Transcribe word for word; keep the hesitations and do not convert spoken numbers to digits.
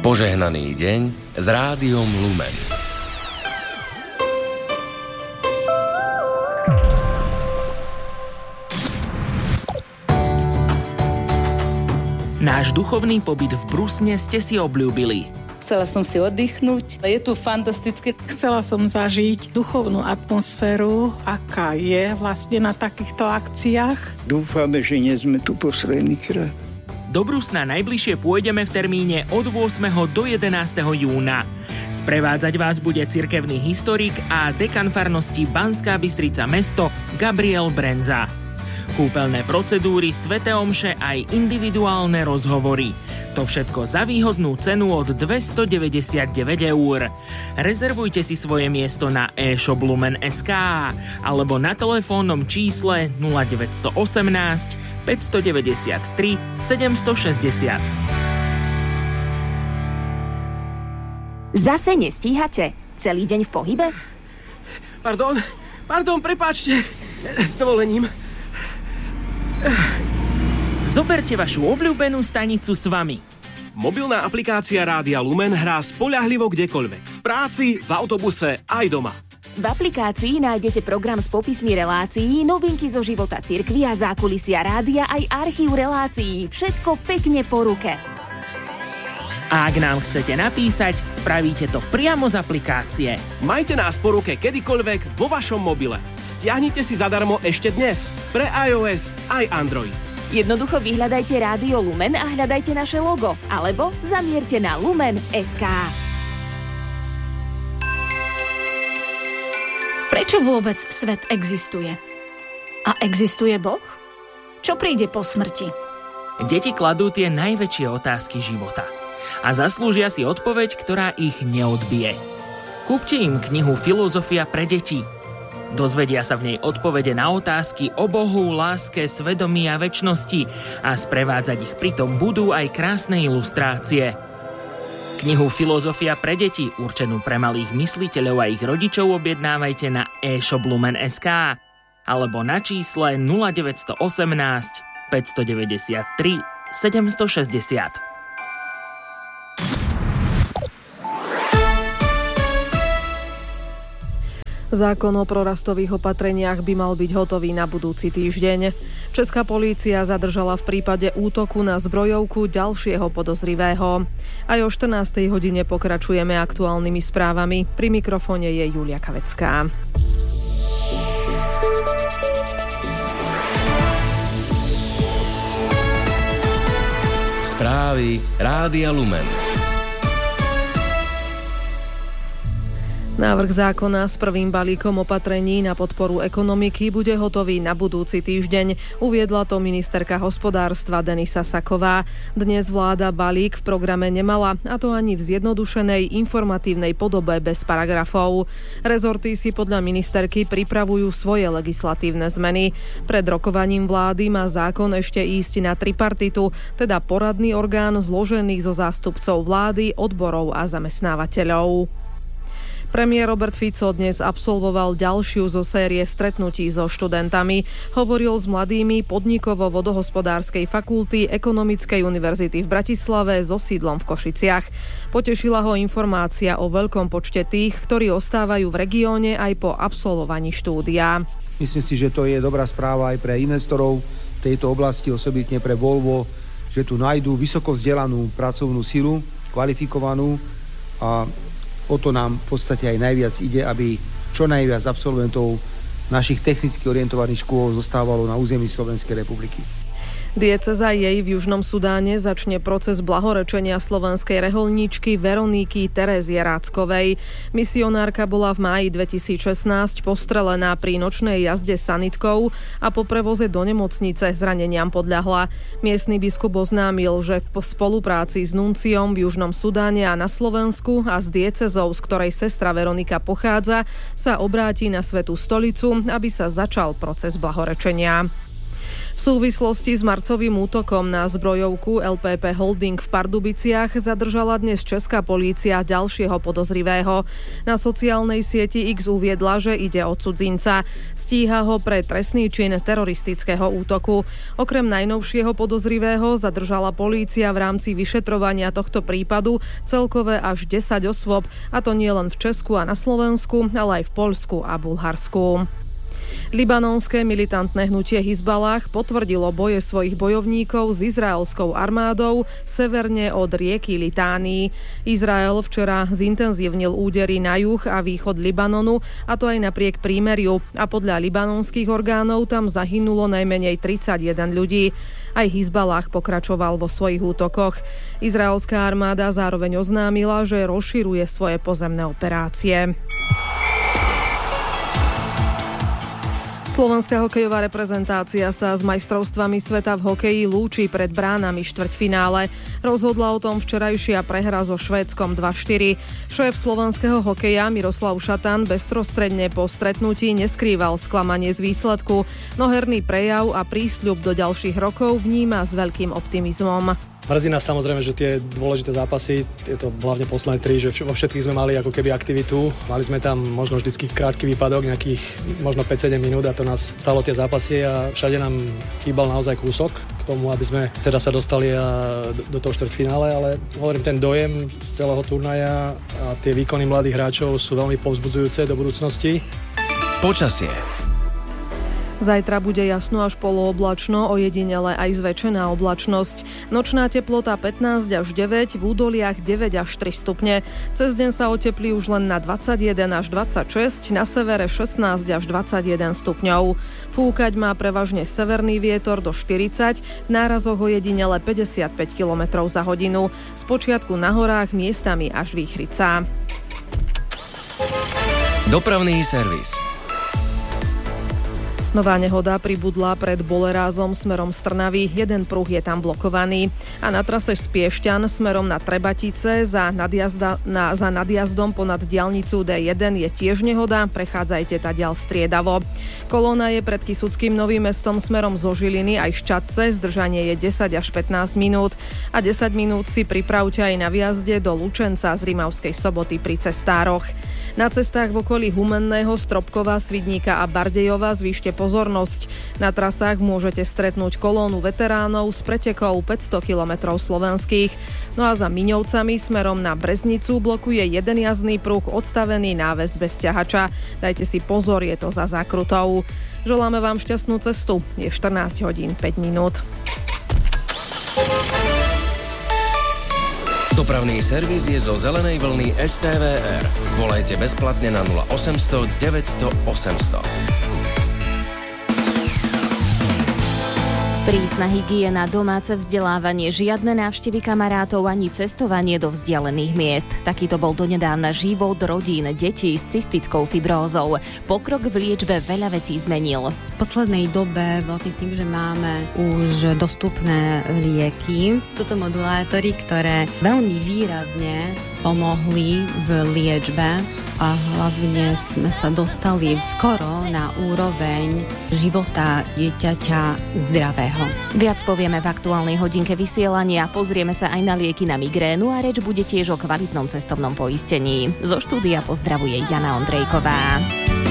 Požehnaný deň s Rádiom Lumen. Náš duchovný pobyt v Brusne ste si obľúbili. Chcela som si oddychnúť. Je tu fantastické. Chcela som zažiť duchovnú atmosféru, aká je vlastne na takýchto akciách. Dúfame, že nie sme tu posledný krát. Do Brusna najbližšie pôjdeme v termíne od ôsmeho do jedenásteho júna. Sprevádzať vás bude cirkevný historik a dekan farnosti Banská Bystrica mesto Gabriel Brenza. Kúpeľné procedúry, sväté omše aj individuálne rozhovory. To všetko za výhodnú cenu od dvestodeväťdesiatdeväť eur. Rezervujte si svoje miesto na e-shop Lumen bodka es ká alebo na telefónnom čísle nula deväť jedna osem, päť deväť tri, sedem šesť nula. Zase nestíhate? Celý deň v pohybe? Pardon, pardon, prepáčte. S dovolením. Zoberte vašu obľúbenú stanicu s vami. Mobilná aplikácia Rádia Lumen hrá spoľahlivo kdekoľvek. V práci, v autobuse, aj doma. V aplikácii nájdete program s popismi relácií, novinky zo života cirkvi a zákulisia rádia aj archív relácií. Všetko pekne po ruke. A ak nám chcete napísať, spravíte to priamo z aplikácie. Majte nás po ruke kedykoľvek vo vašom mobile. Stiahnite si zadarmo ešte dnes pre iOS aj Android. Jednoducho vyhľadajte Rádio Lumen a hľadajte naše logo, alebo zamierte na Lumen bodka es ká. Prečo vôbec svet existuje? A existuje Boh? Čo príde po smrti? Deti kladú tie najväčšie otázky života a zaslúžia si odpoveď, ktorá ich neodbije. Kúpte im knihu Filozofia pre deti. Dozvedia sa v nej odpovede na otázky o Bohu, láske, svedomí a večnosti a sprevádzať ich pritom budú aj krásne ilustrácie. Knihu Filozofia pre deti, určenú pre malých mysliteľov a ich rodičov, objednávajte na e-shop Lumen bodka es ká alebo na čísle nula deväť jedna osem, päť deväť tri, sedem šesť nula. Zákon o prorastových opatreniach by mal byť hotový na budúci týždeň. Česká polícia zadržala v prípade útoku na zbrojovku ďalšieho podozrivého. Aj o štrnástej hodine pokračujeme aktuálnymi správami. Pri mikrofóne je Julia Kavecká. Správy Rádia Lumen. Návrh zákona s prvým balíkom opatrení na podporu ekonomiky bude hotový na budúci týždeň, uviedla to ministerka hospodárstva Denisa Saková. Dnes vláda balík v programe nemala, a to ani v zjednodušenej informatívnej podobe bez paragrafov. Rezorty si podľa ministerky pripravujú svoje legislatívne zmeny. Pred rokovaním vlády má zákon ešte ísť na tripartitu, teda poradný orgán zložený zo zástupcov vlády, odborov a zamestnávateľov. Premiér Robert Fico dnes absolvoval ďalšiu zo série stretnutí so študentami. Hovoril s mladými podnikovo-vodohospodárskej fakulty Ekonomickej univerzity v Bratislave so sídlom v Košiciach. Potešila ho informácia o veľkom počte tých, ktorí ostávajú v regióne aj po absolvovaní štúdia. Myslím si, že to je dobrá správa aj pre investorov tejto oblasti, osobitne pre Volvo, že tu nájdú vysoko vzdelanú pracovnú silu, kvalifikovanú, a o to nám v podstate aj najviac ide, aby čo najviac absolventov našich technicky orientovaných škôl zostávalo na území Slovenskej republiky. Diecéza jej v Južnom Sudáne začne proces blahorečenia slovenskej reholníčky Veroniky Terézie Ráckovej. Misionárka bola v máji dvetisícšestnásť postrelená pri nočnej jazde sanitkou a po prevoze do nemocnice zraneniam podľahla. Miestny biskup oznámil, že v spolupráci s nunciom v Južnom Sudáne a na Slovensku a s diecézou, z ktorej sestra Veronika pochádza, sa obráti na Svätú stolicu, aby sa začal proces blahorečenia. V súvislosti s marcovým útokom na zbrojovku el pé pé Holding v Pardubiciach zadržala dnes česká polícia ďalšieho podozrivého. Na sociálnej sieti X uviedla, že ide o cudzinca. Stíha ho pre trestný čin teroristického útoku. Okrem najnovšieho podozrivého zadržala polícia v rámci vyšetrovania tohto prípadu celkové až desať osôb, a to nie len v Česku a na Slovensku, ale aj v Poľsku a Bulharsku. Libanonské militantné hnutie Hizballah potvrdilo boje svojich bojovníkov s izraelskou armádou severne od rieky Litánii. Izrael včera zintenzívnil údery na juh a východ Libanonu, a to aj napriek prímeriu, a podľa libanonských orgánov tam zahynulo najmenej tridsaťjeden ľudí. Aj Hizballah pokračoval vo svojich útokoch. Izraelská armáda zároveň oznámila, že rozširuje svoje pozemné operácie. Slovenská hokejová reprezentácia sa s majstrovstvami sveta v hokeji lúči pred bránami štvrťfinále. Rozhodla o tom včerajšia prehra so Švédskom dva štyri. Šéf slovenského hokeja Miroslav Šatan bezprostredne po stretnutí neskrýval sklamanie z výsledku, no herný prejav a prísľub do ďalších rokov vníma s veľkým optimizmom. Mrzí nás samozrejme, že tie dôležité zápasy, tieto hlavne posledné tri, že vo všetkých sme mali ako keby aktivitu. Mali sme tam možno vždycky krátky výpadok, nejakých možno päť sedem minút, a to nás stalo tie zápasy, a všade nám chýbal naozaj kúsok k tomu, aby sme teda sa dostali do toho štvrťfinále, ale hovorím, ten dojem z celého turnaja a tie výkony mladých hráčov sú veľmi povzbudzujúce do budúcnosti. Počasie. Zajtra bude jasno až polooblačno, ojedinele aj zväčšená oblačnosť. Nočná teplota pätnásť až deväť, v údoliach deväť až tri stupne. Cez deň sa oteplí už len na dvadsaťjeden až dvadsaťšesť, na severe šestnásť až dvadsaťjeden stupňov. Fúkať má prevažne severný vietor do štyridsať, v nárazoch ojedinele päťdesiatpäť kilometrov za hodinu. Spočiatku na horách miestami až výchrica. Dopravný servis. Nová nehoda pribudla pred Bolerázom smerom z Trnavy, jeden pruh je tam blokovaný. A na trase z Piešťan smerom na Trebatice za, nadjazda, na, za nadjazdom ponad diaľnicu dé jeden je tiež nehoda, prechádzajte tadiaľ striedavo. Kolóna je pred Kysuckým Novým Mestom smerom zo Žiliny aj z Čadce, zdržanie je desať až pätnásť minút. A desať minút si pripravte aj na viazde do Lučenca z Rimavskej Soboty pri cestároch. Na cestách v okolí Humenného, Stropkova, Svidníka a Bardejova zvýšte pozornosť. Na trasách môžete stretnúť kolónu veteránov s pretekou päťsto kilometrov slovenských. No a za Miňovcami smerom na Breznicu blokuje jeden jazdný pruh, odstavený náväz bez ťahača. Dajte si pozor, je to za zákrutou. Želáme vám šťastnú cestu. Je štrnásť hodín päť minút. Dopravný servis je zo zelenej vlny es té vé er. Volajte bezplatne na nula osemsto deväťsto osemsto. Prísna hygiena, domáce vzdelávanie, žiadne návštevy kamarátov ani cestovanie do vzdialených miest. Takýto bol donedávna život rodín detí s cystickou fibrózou. Pokrok v liečbe veľa vecí zmenil. V poslednej dobe vlastne tým, že máme už dostupné lieky, sú to modulátory, ktoré veľmi výrazne pomohli v liečbe a hlavne sme sa dostali skoro na úroveň života dieťaťa zdravého. Viac povieme v aktuálnej hodinke vysielania, pozrieme sa aj na lieky na migrénu a reč bude tiež o kvalitnom cestovnom poistení. Zo štúdia pozdravuje Jana Ondrejková.